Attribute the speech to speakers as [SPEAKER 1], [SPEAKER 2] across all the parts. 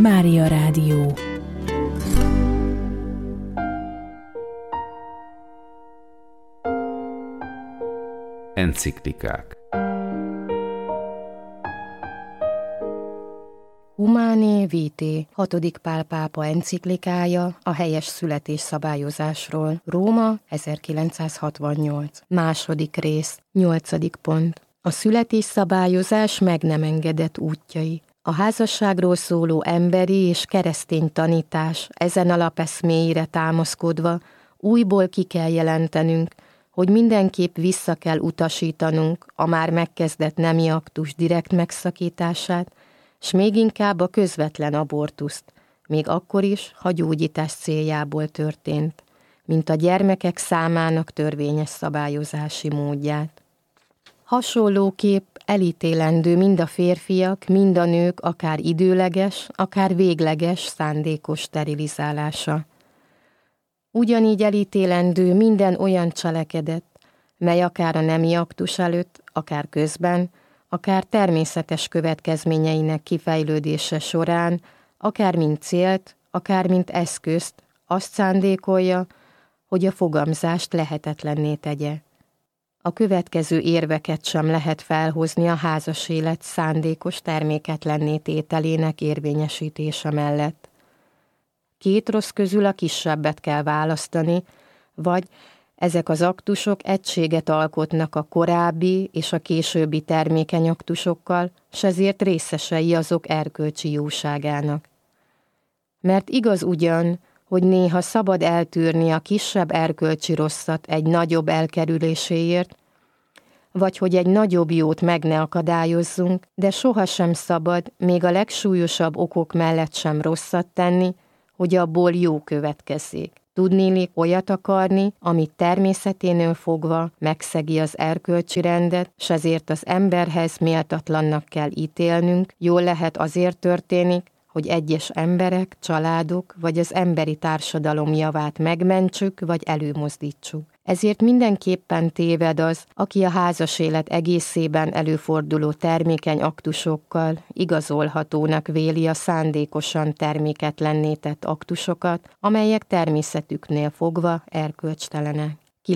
[SPEAKER 1] Mária Rádió.
[SPEAKER 2] Enciklikák.
[SPEAKER 3] Humanae Vitae, 6. Pál pápa enciklikája a helyes születésszabályozásról. Róma, 1968. Második rész, 8. pont. A születésszabályozás meg nem engedett útjai. A házasságról szóló emberi és keresztény tanítás ezen alapeszméire támaszkodva újból ki kell jelentenünk, hogy mindenképp vissza kell utasítanunk a már megkezdett nemi aktus direkt megszakítását, s még inkább a közvetlen abortuszt, még akkor is, ha gyógyítás céljából történt, mint a gyermekek számának törvényes szabályozási módját. Hasonlóképp elítélendő mind a férfiak, mind a nők akár időleges, akár végleges szándékos sterilizálása. Ugyanígy elítélendő minden olyan cselekedet, mely akár a nemi aktus előtt, akár közben, akár természetes következményeinek kifejlődése során, akár mint célt, akár mint eszközt, azt szándékolja, hogy a fogamzást lehetetlenné tegye. A következő érveket sem lehet felhozni a házas élet szándékos terméketlenné tételének érvényesítése mellett. Két rossz közül a kisebbet kell választani, vagy ezek az aktusok egységet alkotnak a korábbi és a későbbi termékeny aktusokkal, s ezért részesei azok erkölcsi jóságának. Mert igaz ugyan, hogy néha szabad eltűrni a kisebb erkölcsi rosszat egy nagyobb elkerüléséért, vagy hogy egy nagyobb jót meg ne akadályozzunk, de sohasem szabad még a legsúlyosabb okok mellett sem rosszat tenni, hogy abból jó következzék. Tudnélik olyat akarni, amit természeténél fogva megszegi az erkölcsi rendet, s ezért az emberhez méltatlannak kell ítélnünk, jól lehet azért történik, hogy egyes emberek, családok vagy az emberi társadalom javát megmentsük vagy előmozdítsuk. Ezért mindenképpen téved az, aki a házas élet egészében előforduló termékeny aktusokkal igazolhatónak véli a szándékosan terméketlenné tett aktusokat, amelyek természetüknél fogva erkölcstelenek.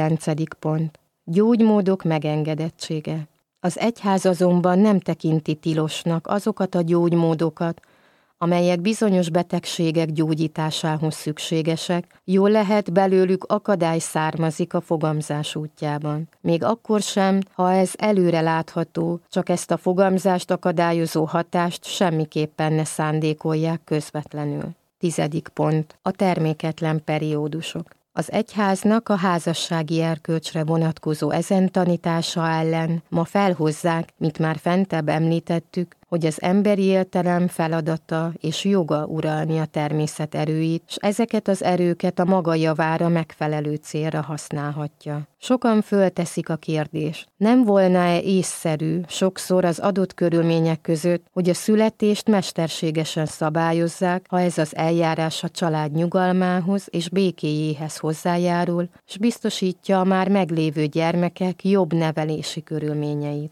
[SPEAKER 3] 9. pont. Gyógymódok megengedettsége. Az egyház azonban nem tekinti tilosnak azokat a gyógymódokat, amelyek bizonyos betegségek gyógyításához szükségesek, jól lehet belőlük akadály származik a fogamzás útjában. Még akkor sem, ha ez előre látható, csak ezt a fogamzást akadályozó hatást semmiképpen ne szándékolják közvetlenül. 10. pont. A terméketlen periódusok. Az egyháznak a házassági erkölcsre vonatkozó ezen tanítása ellen ma felhozzák, mint már fentebb említettük, hogy az emberi értelem feladata és joga uralni a természet erőit, s ezeket az erőket a maga javára megfelelő célra használhatja. Sokan fölteszik a kérdést, nem volna-e észszerű sokszor az adott körülmények között, hogy a születést mesterségesen szabályozzák, ha ez az eljárás a család nyugalmához és békéjéhez hozzájárul, s biztosítja a már meglévő gyermekek jobb nevelési körülményeit.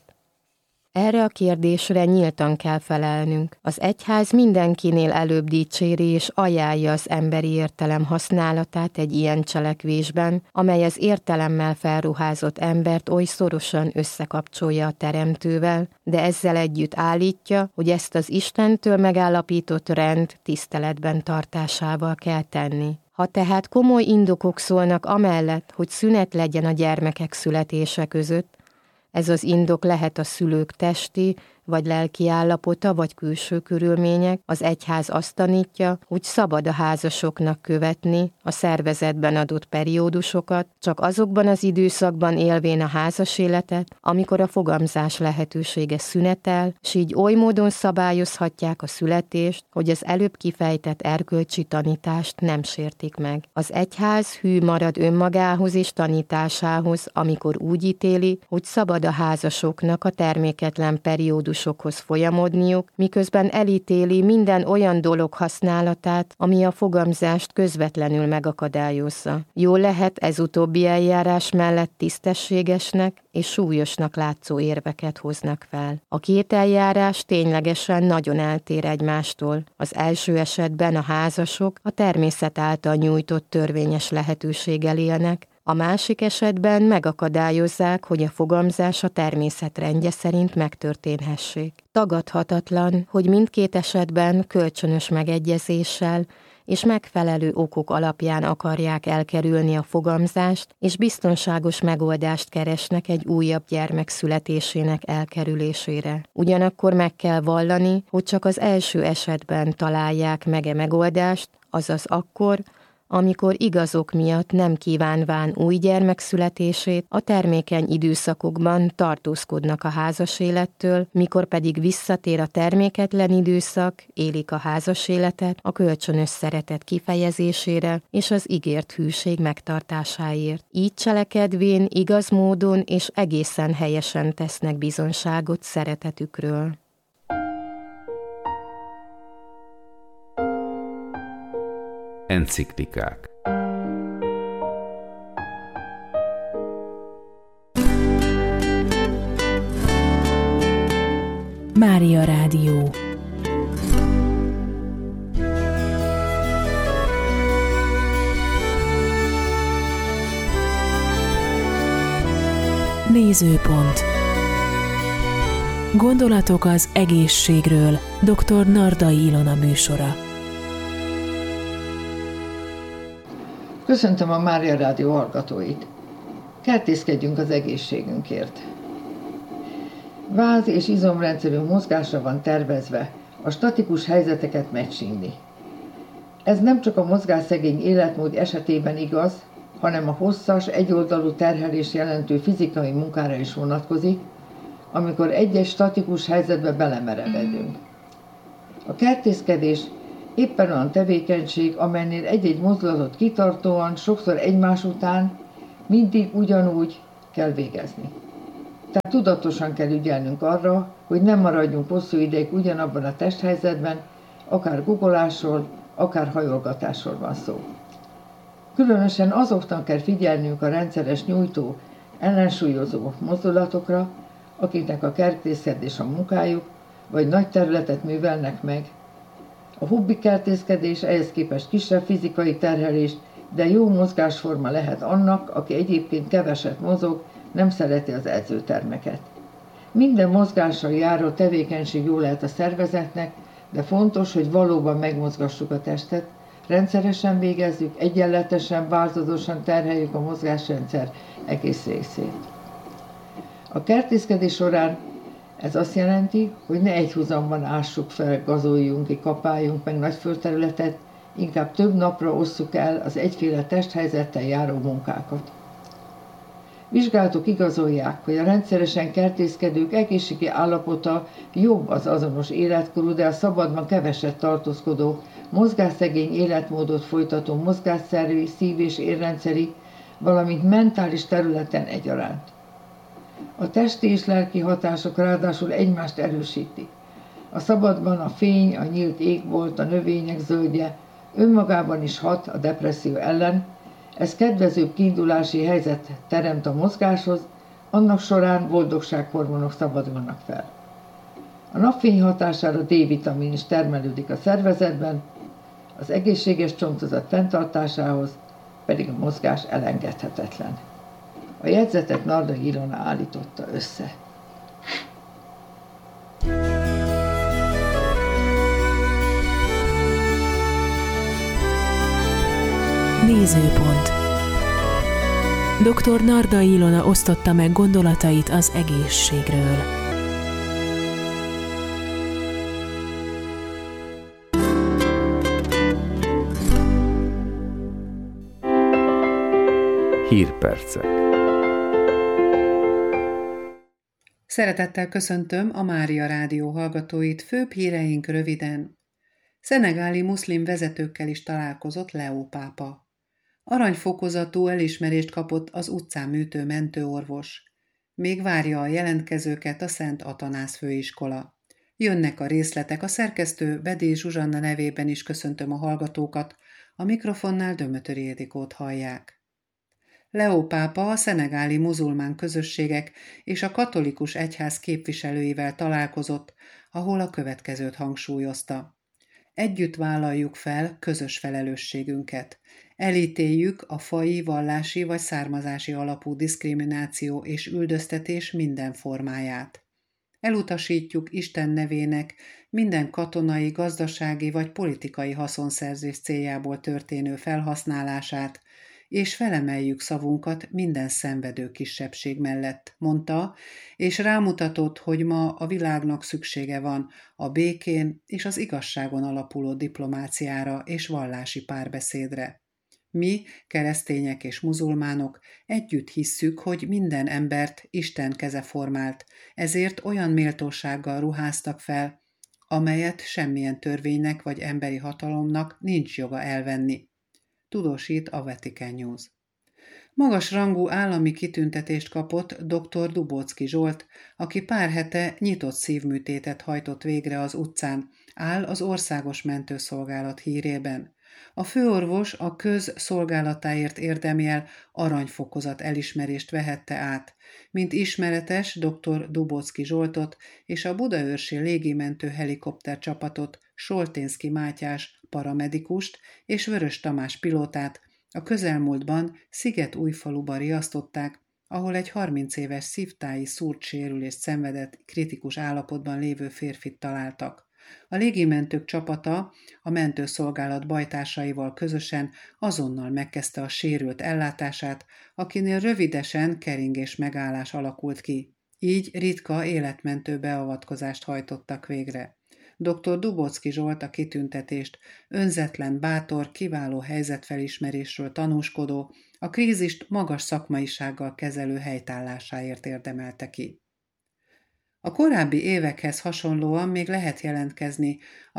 [SPEAKER 3] Erre a kérdésre nyíltan kell felelnünk. Az egyház mindenkinél előbb dicséri és ajánlja az emberi értelem használatát egy ilyen cselekvésben, amely az értelemmel felruházott embert oly szorosan összekapcsolja a Teremtővel, de ezzel együtt állítja, hogy ezt az Istentől megállapított rend tiszteletben tartásával kell tenni. Ha tehát komoly indokok szólnak amellett, hogy szünet legyen a gyermekek születése között, ez az indok lehet a szülők testi vagy lelki állapota, vagy külső körülmények, az egyház azt tanítja, hogy szabad a házasoknak követni a szervezetben adott periódusokat, csak azokban az időszakban élvén a házas életet, amikor a fogamzás lehetősége szünetel, s így oly módon szabályozhatják a születést, hogy az előbb kifejtett erkölcsi tanítást nem sértik meg. Az egyház hű marad önmagához és tanításához, amikor úgy ítéli, hogy szabad a házasoknak a terméketlen periódus stílusokhoz folyamodniuk, miközben elítéli minden olyan dolog használatát, ami a fogamzást közvetlenül megakadályozza. Jó lehet ez utóbbi eljárás mellett tisztességesnek és súlyosnak látszó érveket hoznak fel. A két eljárás ténylegesen nagyon eltér egymástól. Az első esetben a házasok a természet által nyújtott törvényes lehetőséggel élnek, a másik esetben megakadályozzák, hogy a fogamzás a természet rendje szerint megtörténhessék. Tagadhatatlan, hogy mindkét esetben kölcsönös megegyezéssel és megfelelő okok alapján akarják elkerülni a fogamzást, és biztonságos megoldást keresnek egy újabb gyermek születésének elkerülésére. Ugyanakkor meg kell vallani, hogy csak az első esetben találják meg megoldást, azaz akkor, amikor igazok miatt nem kívánván új gyermek születését, a termékeny időszakokban tartózkodnak a házas élettől, mikor pedig visszatér a terméketlen időszak, élik a házas életet a kölcsönös szeretet kifejezésére és az ígért hűség megtartásáért. Így cselekedvén igaz módon és egészen helyesen tesznek bizonyságot szeretetükről.
[SPEAKER 1] Enciklikák.
[SPEAKER 2] Mária Rádió. Nézőpont. Gondolatok az egészségről. Dr. Nardai Ilona műsora.
[SPEAKER 4] Köszöntöm a Mária Rádió hallgatóit! Kertészkedjünk az egészségünkért. Váz- és izomrendszerű mozgásra van tervezve a statikus helyzeteket megsínli. Ez nem csak a mozgásszegény életmód esetében igaz, hanem a hosszas, egyoldalú terhelés jelentő fizikai munkára is vonatkozik, amikor egy-egy statikus helyzetbe belemerevedünk. A kertészkedés éppen olyan tevékenység, amelynél egy-egy mozdulatot kitartóan, sokszor egymás után, mindig ugyanúgy kell végezni. Tehát tudatosan kell ügyelnünk arra, hogy nem maradjunk hosszú ideig ugyanabban a testhelyzetben, akár guggolásról, akár hajolgatásról van szó. Különösen azoknak kell figyelnünk a rendszeres nyújtó, ellensúlyozó mozdulatokra, akiknek a kertészkedés a munkájuk, vagy nagy területet művelnek meg. A hobbi kertészkedés ehhez képest kisebb fizikai terhelés, de jó mozgásforma lehet annak, aki egyébként keveset mozog, nem szereti az edzőtermeket. Minden mozgással járó tevékenység jó lehet a szervezetnek, de fontos, hogy valóban megmozgassuk a testet, rendszeresen végezzük, egyenletesen, változósan terheljük a mozgásrendszer egész részét. A kertészkedés során ez azt jelenti, hogy ne egyhuzamban ássuk fel, gazoljunk ki, kapáljunk meg nagy földterületet, inkább több napra osszuk el az egyféle testhelyzettel járó munkákat. Vizsgálatok igazolják, hogy a rendszeresen kertészkedők egészségi állapota jobb az azonos életkorú, de a szabadban keveset tartózkodó, mozgásszegény életmódot folytató mozgásszervi, szív- és érrendszeri, valamint mentális területen egyaránt. A testi és lelki hatások ráadásul egymást erősítik. A szabadban a fény, a nyílt égbolt, a növények zöldje önmagában is hat a depresszió ellen, ez kedvezőbb kiindulási helyzet teremt a mozgáshoz, annak során boldogsághormonok szabadulnak fel. A napfény hatására D-vitamin is termelődik a szervezetben, az egészséges csontozat fenntartásához pedig a mozgás elengedhetetlen. A jegyzetet Nardai Ilona állította össze.
[SPEAKER 2] Nézőpont. Dr. Nardai Ilona osztotta meg gondolatait az egészségről.
[SPEAKER 1] Hírpercek.
[SPEAKER 5] Szeretettel köszöntöm a Mária Rádió hallgatóit, főbb híreink röviden. Szenegáli muszlim vezetőkkel is találkozott Leó pápa. Aranyfokozatú elismerést kapott az utcán műtő mentőorvos. Még várja a jelentkezőket a Szent Atanász főiskola. Jönnek a részletek, a szerkesztő Bedély Zsuzsanna nevében is köszöntöm a hallgatókat, a mikrofonnál Dömötöri Ildikót hallják. Leó pápa a szenegáli muzulmán közösségek és a katolikus egyház képviselőivel találkozott, ahol a következőt hangsúlyozta. Együtt vállaljuk fel közös felelősségünket. Elítéljük a faji, vallási vagy származási alapú diszkrimináció és üldöztetés minden formáját. Elutasítjuk Isten nevének minden katonai, gazdasági vagy politikai haszonszerzés céljából történő felhasználását, és felemeljük szavunkat minden szenvedő kisebbség mellett, mondta, és rámutatott, hogy ma a világnak szüksége van a békén és az igazságon alapuló diplomáciára és vallási párbeszédre. Mi, keresztények és muzulmánok együtt hisszük, hogy minden embert Isten keze formált, ezért olyan méltósággal ruháztak fel, amelyet semmilyen törvénynek vagy emberi hatalomnak nincs joga elvenni. Tudósít a Vatican News. Magas rangú állami kitüntetést kapott dr. Dubóczky Zsolt, aki pár hete nyitott szívműtétet hajtott végre az utcán, áll az Országos Mentőszolgálat hírében. A főorvos a közszolgálatáért érdemjel aranyfokozat elismerést vehette át. Mint ismeretes, dr. Dubóczky Zsoltot és a budaörsi légimentő helikopter csapatot, Solténszky Mátyás paramedikust és Vörös Tamás pilótát a közelmúltban Szigetújfaluba riasztották, ahol egy 30 éves szívtáji szúrtsérülést szenvedett kritikus állapotban lévő férfit találtak. A légimentők csapata a mentőszolgálat bajtársaival közösen azonnal megkezdte a sérült ellátását, akinél rövidesen keringés megállás alakult ki. Így ritka életmentő beavatkozást hajtottak végre. Dr. Dubóczky Zsolt a kitüntetést önzetlen, bátor, kiváló helyzetfelismerésről tanúskodó, a krízist magas szakmaisággal kezelő helytállásáért érdemelte ki. A korábbi évekhez hasonlóan még lehet jelentkezni a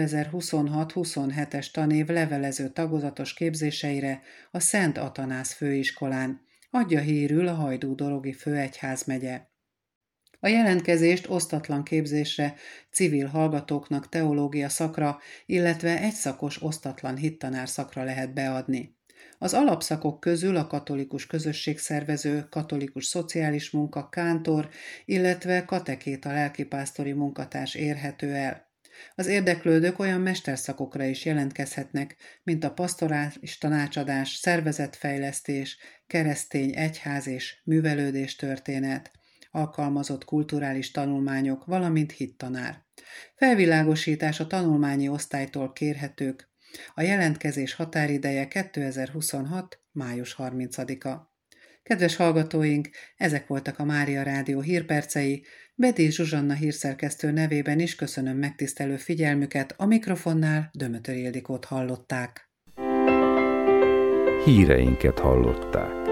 [SPEAKER 5] 2026-27-es tanév levelező tagozatos képzéseire a Szent Atanász főiskolán, adja hírül a Hajdú-Dorogi főegyházmegye. A jelentkezést osztatlan képzésre, civil hallgatóknak teológia szakra, illetve egyszakos osztatlan hittanár szakra lehet beadni. Az alapszakok közül a katolikus közösségszervező, katolikus szociális munka, kántor, illetve katekéta lelkipásztori munkatárs érhető el. Az érdeklődők olyan mesterszakokra is jelentkezhetnek, mint a pastorális tanácsadás, szervezetfejlesztés, keresztény egyház és művelődés történet, alkalmazott kulturális tanulmányok, valamint hittanár. Felvilágosítás a tanulmányi osztálytól kérhetők. A jelentkezés határideje 2026. május 30-a. Kedves hallgatóink, ezek voltak a Mária Rádió hírpercei. Bedély Zsuzsanna hírszerkesztő nevében is köszönöm megtisztelő figyelmüket, a mikrofonnál Dömötöri Ildikót hallották.
[SPEAKER 1] Híreinket hallották.